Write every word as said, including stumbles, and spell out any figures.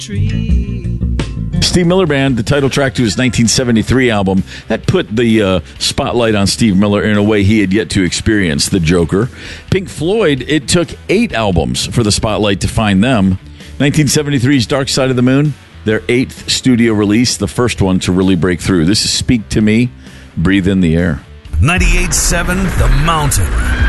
tree. Steve Miller Band, the title track to his nineteen seventy-three album, that put the uh, spotlight on Steve Miller in a way he had yet to experience, the Joker. Pink Floyd, it took eight albums for the spotlight to find them. nineteen seventy-three's Dark Side of the Moon, their eighth studio release, the first one to really break through. This is Speak to Me, Breathe in the Air. ninety-eight point seven The Mountain.